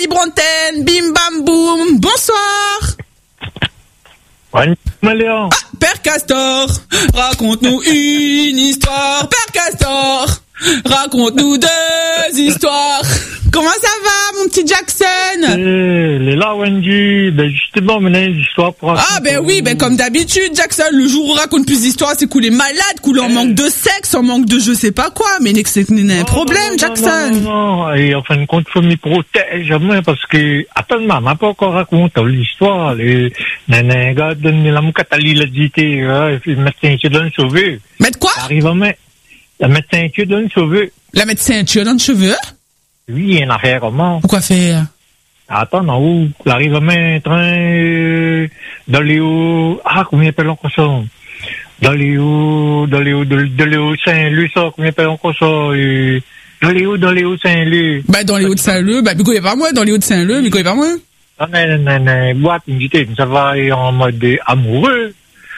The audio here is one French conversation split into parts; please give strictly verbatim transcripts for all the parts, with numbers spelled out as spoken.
libre antenne, bim bam boum, bonsoir. Ouais, Léon. Ah, Père Castor, raconte-nous une histoire. Père Castor, raconte-nous deux histoires. Comment ça va, mon petit Jackson? Eh, les là, Wendy, ben justement, maintenant, une histoire pour raconter. Ah ben oui, ben comme d'habitude, Jackson, le jour où on raconte plus d'histoires, c'est qu'on est malade, qu'on en manque de sexe, on manque de je sais pas quoi, mais c'est un problème, non, Jackson. Non, non, non, et en fin de compte, faut m'y protéger, moi, parce que, attends, maman, m'a pas encore raconté l'histoire, les, nanan, gars, donne la moucatali, l'a dit, et puis le médecin qui donne sauver. Mettre quoi? Arrive à mettre, le médecin qui donne sauver. La mettre ceinture dans le cheveu? Oui, il y a une affaire, comment? Pourquoi faire? Attends, non, où? Il arrive à mettre un train, euh, d'aller au, ah, comment il appelle encore ça? D'aller au, d'aller au, d'aller au Saint-Louis, ça, comment il appelle encore ça? Et, d'aller au, d'aller au Saint-Louis. Bah, dans les Hauts-de-Saint-Leu, bah, mais pas moi, dans les Hauts-de-Saint-Leu, mais pas moi. Non, non, non, non, boîte, une petite, ça va en mode amoureux.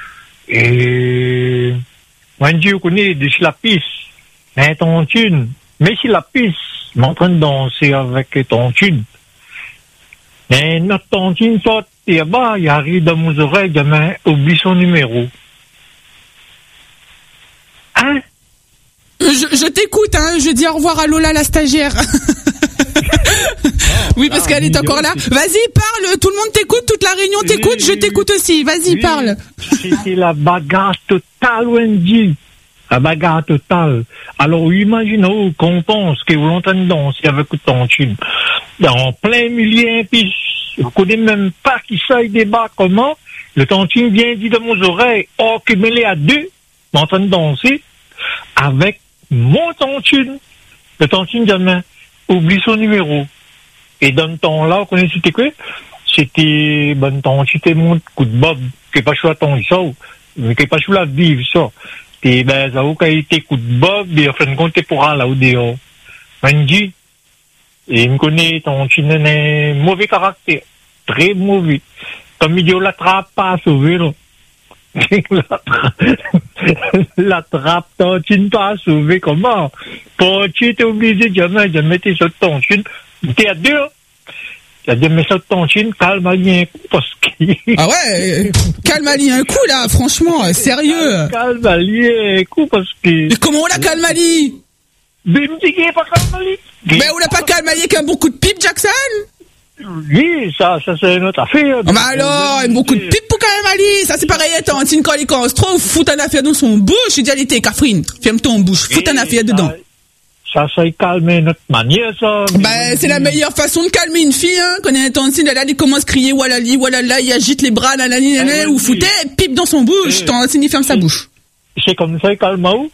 Et, moi, je dis, on connaît des slapis, mais ton thune, mais si la pisse, en train de danser avec ton thune. Mais notre tontine saute, et bah, il arrive dans mes oreilles, demain, oublie son numéro. Hein? Je, je t'écoute, hein, je dis au revoir à Lola, la stagiaire. Oui, parce qu'elle est encore là. Vas-y, parle, tout le monde t'écoute, toute la réunion t'écoute, je t'écoute aussi, vas-y, oui, parle. C'était la bagarre totale, Wendy. La bagarre totale. Alors, imaginez qu'on pense que vous l'entendez danser avec ton tube. En plein milieu, puis vous connaissez même pas qui ça il débat comment. Le tontine vient dire dans mes oreilles, oh, que mêlé à deux, en train de danser, avec mon tontine. Le tontine demain, oublie son numéro. Et dans le temps-là, vous connaissez c'était quoi? C'était, ben, ton, c'était mon coup de bob, qui est pas chou à ton ça, mais qui est pas chou à vivre, ça. Et ben, ça a été coup de bob, et en fin de compte, t'es pour aller là-haut. Wendy, et il me connaît, ton chien a mauvais caractère. Très mauvais. Comme il dit, on l'attrape pas à sauver, là. L'attrape, ton chien pas à sauver, comment? Ton chien, t'es obligé de jamais, de mettre sur ton chien. T'es à deux, t'as dit, mais sur ton chien, calme-lui un coup, parce que... Ah ouais, calme-lui un coup, là, franchement, sérieux. Calme-lui un coup, parce que... Mais comment on l'a calme-lui? Mais il me dit qu'il n'est pas calme-lui. Mais on l'a pas calme-lui avec un bon coup de pipe, Jackson? Oui, ça, ça c'est notre affaire. Ah bah alors, un bon coup de pipe pour calme-lui. Ça c'est pareil, attends, quand il commence trop, fout un affaire dans son bouche, il dit, allez, t'es Catherine, ferme ton bouche, fout un affaire dedans. Ça, ça, ça calme notre manière, ça. Bah, c'est la meilleure façon de calmer une fille, hein. Quand il y a un tantine, là, il commence à crier, walali, walala, il agite les bras, là, là, là, là, ou foutez, pipe dans son bouche, tantine, il ferme sa bouche. C'est comme ça, il calme où?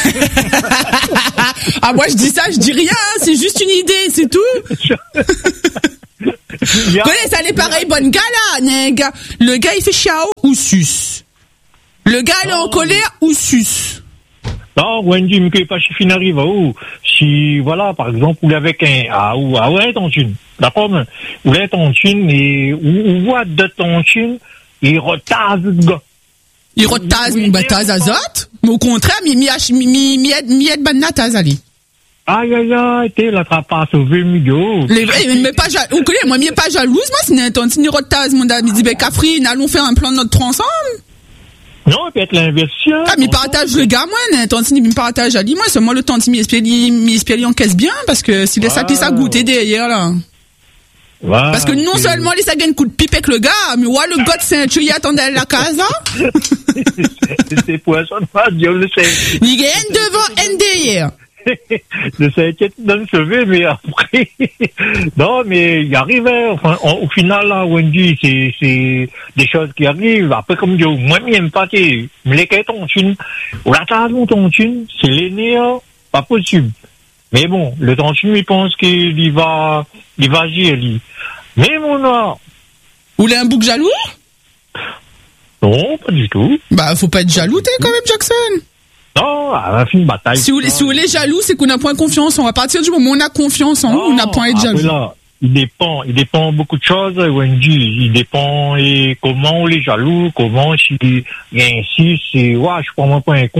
Ah, moi, je dis ça, je dis rien, c'est juste une idée, c'est tout. Connais, ça, les pareils, bonne gars, là, nèg. Le gars, il fait chiao ou sus. Le gars, il est en colère ou sus. Non, Wendy, mais pas si fin arrive, où, si, voilà, par exemple, ou avec un, ah, ou, ah, ouais, ton chine. D'accord, mais, ou là, ton chine, et, ou, voit de ton chine, il retase le gars. Il retase, bah, taz azot. Mais au contraire, mi, mi, mi, mi, mi, mi, mi, banna taz ali. Aïe, aïe, aïe, t'es là, t'as pas sauvé, migo. Les vrais, mais pas jalouse, vous connaissez, moi, mi, pas jalouse, moi, c'est un ton, il retase, mon ami, dit, ben, Catherine, allons faire un plan de notre tronc ensemble. Non, peut-être l'inversion. Ah, mais partage le gars, moi, un tantine, il me partage à lui, moi, c'est moi, le tantine, mi, espère, mi, espère, il encaisse bien, parce que s'il laisse ça, qu'il ça goûter derrière, là. Ouais, parce que non seulement il s'agit un coup de pipe avec le gars, mais ouais, le gars de Saint-Chu, il attendait à la casa. C'est poisson, Dieu le sait. Il gagne devant, N derrière. Je sais qu'il dans le cheveu, mais après, non, mais il arrivait, enfin, au, au final, là, Wendy, c'est, c'est des choses qui arrivent. Après, comme je, moi, j'aime pas, tu me les ton chine, ou la tasse, ton chine, c'est l'aîné, pas possible. Mais bon, le tontine, il pense qu'il va, il va agir, lui. Mais mon noir. Vous voulez un bouc jaloux? Non, pas du tout. Bah, faut pas être jaloux, t'es quand même, Jackson. Non, à la fin de bataille. Si vous voulez, si vous voulez jaloux, c'est qu'on n'a point confiance. On va partir du moment où on a confiance en vous, on n'a point à être jaloux. Là, il dépend, il dépend beaucoup de choses, Wendy. Il dépend, et comment on les jaloux, comment, si, il insiste, c'est, ouais, je prends moi pas un con.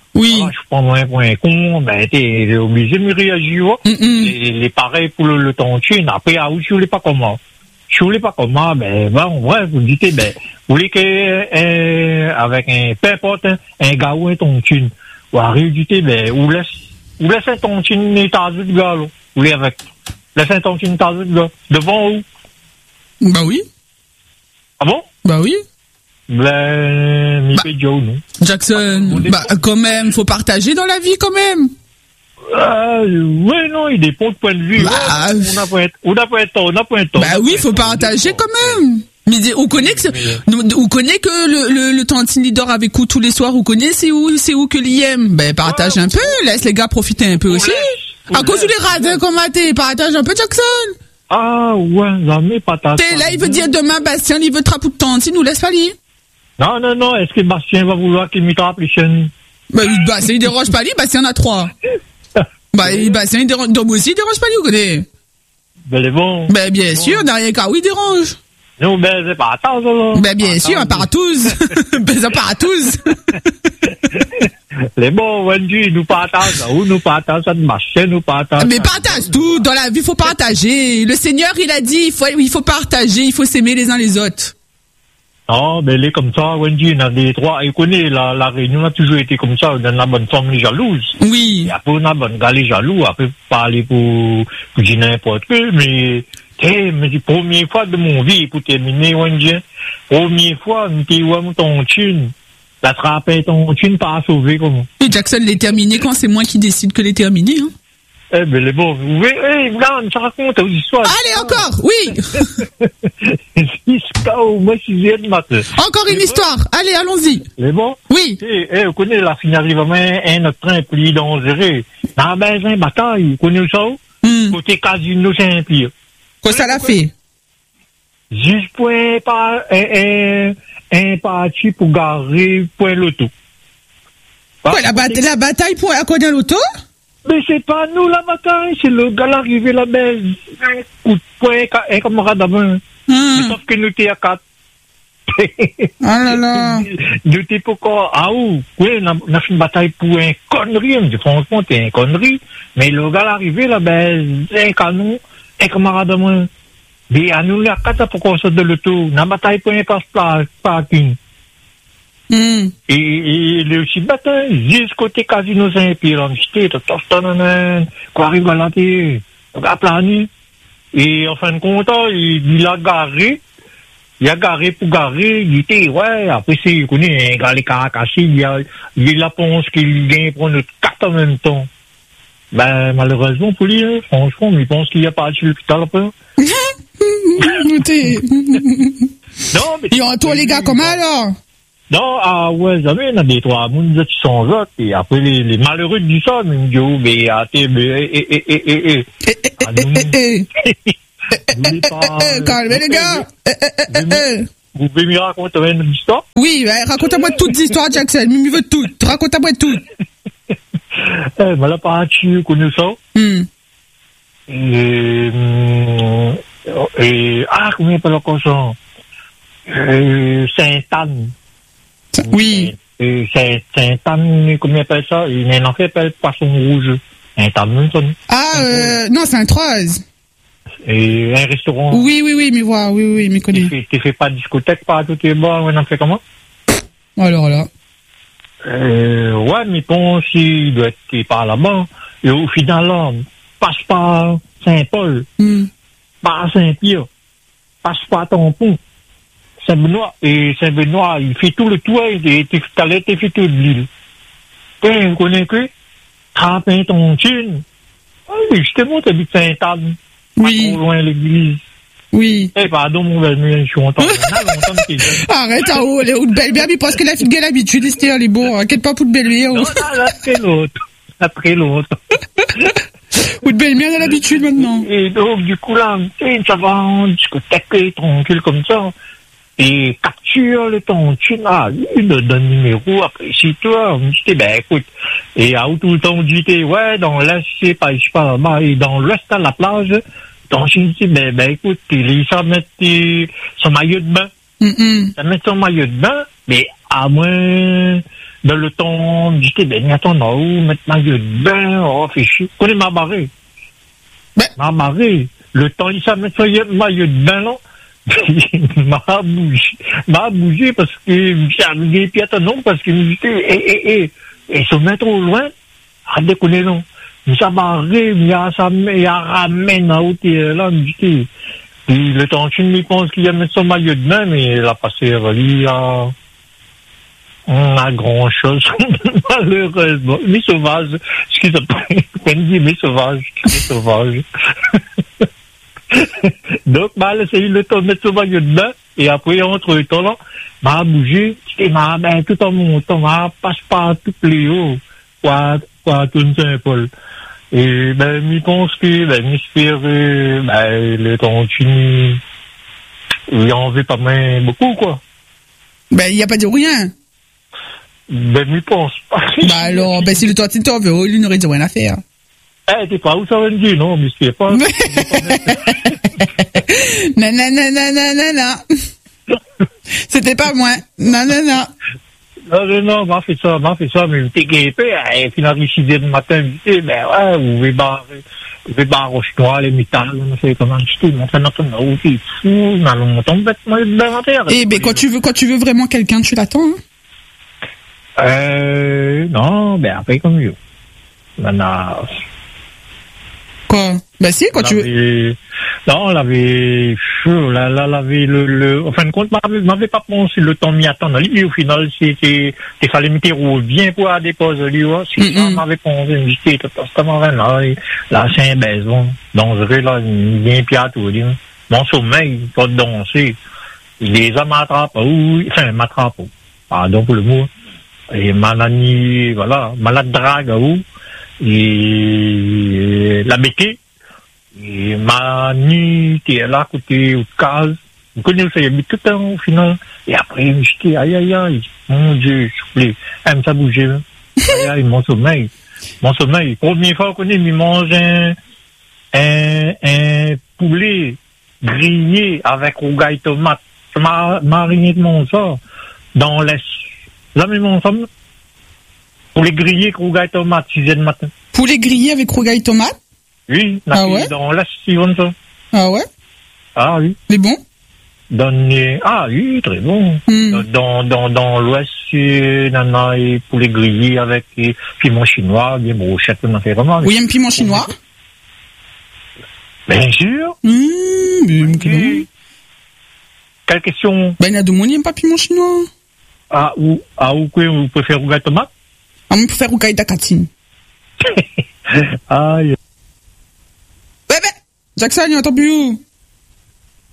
Oui. Voilà, je prends un point con, ben, t'es obligé de me réagir, Mm -mm. les, les pareils pour le, le tontine. Après, ah, vous ne pas comment. Je ne pas comment, ben, bon, ouais, vous dites, ben, vous voulez que, euh, avec un, peu importe, un, un gars ou un tontine, ou arrive, vous dites, ben, vous laisse, vous laisse un tontine état de gars, là. Vous voulez avec, laisse un tontine état de gars. Devant où? Bah oui. Ah bon? Bah oui. Ben, mi bah, fait Joe, non? Jackson, bah, quand même, faut partager dans la vie, quand même. Euh, oui, non, il dépend de point de vue. Bah, ouais, on n'a pas être, on n'a pas être, on n'a pas être. Bah oui, faut partager quand même. Mais on connaît que, on connaît que le, le, le tantine il dort avec où tous les soirs, on connaît c'est où, c'est où que l'I M. Ben, partage un peu, laisse les gars profiter un peu aussi. À cause des radins comme t'es, partage un peu, Jackson. Ah, ouais, jamais partage. T'es là, il veut dire demain, Bastien, il veut trapou de tantine, nous laisse pas lire. Non, non, non, est-ce que Bastien va vouloir qu'il m'y trappe les chaînes? Bah, Bastien, il dérange pas lui, Bastien en a trois. Bah, Bastien, il dérange, donc aussi, il dérange pas lui, vous connaissez. Ben, c'est bon. Ben, bien sûr, on n'a rien qu'à, oui, il dérange. Non, ben, c'est pas attends, là. Ben, bien sûr, un partouze. Ben, c'est un partouze. Les bons, Wendy, nous partagent, ou nous partagent, ça de marcher, nous partagent. Mais partage tout, dans la vie, il faut partager. Le Seigneur, il a dit, il faut, il faut partager, il faut s'aimer les uns les autres. Non, mais elle est comme ça, Wendy, on a des trois, il connaît, la, la réunion a toujours été comme ça, on a la bonne femme, les jalouses. Oui. Et après, on a bonne gars, les jaloux, après, parler pour, pour dire n'importe quoi, mais, eh, mais c'est la première fois de mon vie, pour terminer, Wendy, première fois, on était où, ton thune, la trappe ton thune, pas à sauver, comment. Et Jackson l'est terminé quand c'est moi qui décide que l'est terminé, hein. Eh ben, les bons, vous voyez, eh, regarde, ça raconte aux histoires. Allez, encore, oui. Jusqu'à au moins six heures du matin. Encore une histoire. Allez, allons-y. Les bons? Oui. Eh, eh, vous connaissez la finale arrivement, un autre train plié dans zéro. Dans ben, un bataille, vous connaissez ça? Mm. Côté Casino Saint-Pierre. Quoi ça l'a fait? Juste pour un, un, un, un parti pour garer point l'auto. Quoi, la, bat la bataille pour accorder l'auto? Mais c'est pas nous la bataille, c'est le gars arrivé là-bas, un coup de poing, un camarade avant. Mm. Sauf que nous t'es à quatre. Ah là là. Nous t'es pourquoi, ah où? Oui, on a, on a fait une bataille pour un connerie, on dit franchement, t'es un connerie. Mais le gars arrivé là-bas, un canon, un camarade avant. Mais à nous, la quatre, pourquoi on sort de l'auto? La bataille pour un casse-parking. Mm. Et, et le aussi bataille, juste côté Casino Saint-Pierre, on dit, t'as t'as quoi arrive à la télé, on a plané. Et en fin de compte, il, il a garé, il a garé pour garer, il était, ouais, après c'est, il connaît, un gars, les caracassés, il a, il a pense qu'il vient prendre notre carte en même temps. Ben, malheureusement pour lui, hein, franchement, il pense qu'il n'y a pas de l'hôpital après. Non, mais. ils ont tous les gars comment alors? Non, ah ouais, jamais, il y en a des trois mouns qui sont là, et après les, les malheureux disent ça, mais ils disent, oh, mais, ah, t'es, mais, eh, eh, eh, eh, eh, ah, nous, n'oubliez pas. Calmez les gars. Vous pouvez me raconter une histoire? Oui, raconte-moi toutes les histoires, Jackson, je veux toutes, raconte-moi toutes. Eh, voilà, pas, tu connais ça? Hmm. Et, et, ah, comment il appelle encore ça? Euh, Saint-Anne. Oui. Euh, Saint-Anne, comment il appelle ça? Il en fait appelle poisson rouge. Saint-Anne, ça. Ah, euh, non, Saint-Troise. Et un restaurant. Oui, oui, oui, mais voilà, oui, oui, mais connais. Tu fais, fais pas de discothèque, pas tout est bon, on en fait comment? Alors là. Euh, ouais, mais bon, s'il doit être par là-bas, et au final, là, passe par Saint-Paul, mm. par Saint-Pierre, passe par Tampon, Saint-Benoît, et Saint-Benoît, il fait tout le tour, et tu allais, tu fais toute l'île. Et vous connaissez que? Trapin ton thune. Ah oui, justement, tu habites Saint-Anne. Oui. Pas trop loin de l'église. Oui. Eh, pardon, mon belle-mère, je suis content. Arrête, en haut, les ou de belle-mère, mais parce que la fille de l'habitude, c'est les beaux, inquiète pas pour de belle-mère. Non, non, après l'autre. Après l'autre. Ou de belle-mère a l'habitude maintenant. Et donc, du coup, là, ça va en discothèque, tranquille comme ça. Et capture le ton, tu là, il donne un numéro, après, si toi, on me dit, ben, écoute, et à où tout le temps, on dit, ouais, dans l'est, c'est pas, je sais pas, là, et dans l'ouest, à la plage, donc, je dis, ben, ben, écoute, il ça met son maillot de bain. Mm -mm. Ça met son maillot de bain, mais à moins, dans le temps, j'étais ben, attends, non, mettre ma gueule de bain, oh, fait chier. Connais ma barrée. Ben. Ma barrée. Le temps, il s'est mis ma gueule de bain, là. m'a bougé. M'a bougé parce que j'ai amené, puis attends, non, parce que j'étais, eh, eh, eh, ils sont même trop loin. À déconner, non. Mais ça barré, il y a, ça, il y a ramène à hauteur, là, j'étais. Puis le temps, tu me penses qu'il y a mis son maillot de bain, mais il a passé, il y a, on a grand chose, malheureusement. Mais sauvage, ce qui s'appelle, on dit, mais sauvage, mais sauvage. Donc, m'a laissé le temps de mettre son maillot de bain, et après, entre le temps, là, m'a bougé, et m'a, ben, tout en montant, m'a passe par tout les hauts, quoi, quoi, tout Saint-Paul. Et, ben, m'y pense que, ben, m'espère, euh, ben, le temps, tu il en veut pas mal beaucoup, quoi. Ben, il n'y a pas de rien. Ben, m'y pense pas. Bah alors, ben, si le temps t'en veut, il n'aurait dit rien à faire. Eh, t'es pas où ça va me dire, non, mais c'est pas. Non, non, non, non, non, non, non. C'était pas moi. Non, non, non. Non, non, non, m'a fait ça, m'a fait ça, mais t'es guépé, eh, finalement, six heures du matin, ben, ouais, vous pouvez barrer, vous pouvez barrer au chinois, les métals, on fait comment, je t'ai, on fait notre nom, c'est fou, on a longtemps, bêtement, d'inventaire. Eh, ben, quand tu veux, quand tu veux vraiment quelqu'un, tu l'attends, hein? Euh, non, ben, après, comme mieux. Maintenant, quoi? Bah si, quand tu veux. Non, on l'avait, là, là, l'avait le, le, en fin de compte, m'avait, m'avait pas pensé le temps m'y attendre. Lui, au final, c'était, il fallait me rouler bien pour la déposer, lui, c'est mm-hmm. ça, m'avait pensé, j'étais totalement là, là, c'est un baison, dangereux, là, il vient pis à tout, lui. Mon sommeil, pas de danser. Il les a m'attrapé, ou, enfin, m'attrapé. Pardon pour le mot. Et malani, voilà, malade drague, ou, et la béquée, et mani, t'es là, côté, au case, vous connaissez, il y a tout le temps, au final, et après, j'étais, aïe, aïe, aïe, mon Dieu, je voulais, elle me bouger, aïe, aïe, mon sommeil, mon sommeil, première fois qu'on est, il mange un, un, un poulet grillé avec rougaille tomate, mariné de mon sort, dans la, là, mais mon femme, pour les griller avec rougaille tomate, six heures du matin. Pour les griller avec rougaille tomate? Oui, ah ouais? Dans la sillonne, ça. Ah ouais? Ah oui. C'est bon? Dans les... Ah oui, très bon. Mm. Dans, dans, dans l'ouest, nana, et pour les griller avec les piments chinois, bien brochettes, on a fait vraiment. Oui, un piment chinois? Bien sûr. Mmh, bien okay. Quelle question? Ben, il y a de monde, il n'aime pas piment chinois. Ah, ou, ah, ou quoi, vous préférez rougaille tomate? Ah, moi, je préfère rougaille d'acatine. Ah, yeah. Ouais, ben, Jackson, il entend plus où?